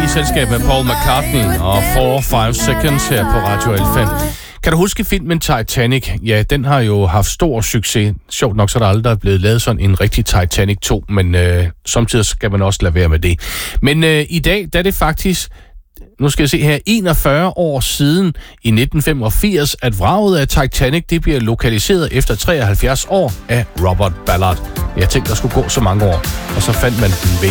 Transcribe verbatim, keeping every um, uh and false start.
selskab med Paul McCartney og four five seconds her på Radio Alfa. Kan du huske filmen Titanic? Ja, den har jo haft stor succes. Sjovt nok, så er der aldrig blevet lavet sådan en rigtig Titanic to, men øh, samtidig skal man også lade være med det. Men øh, i dag, der er det faktisk, nu skal jeg se her, enogfyrre år siden i nitten femogfirs, at vraget af Titanic, det bliver lokaliseret efter treoghalvfjerds år af Robert Ballard. Jeg tænkte, der skulle gå så mange år, og så fandt man den væk.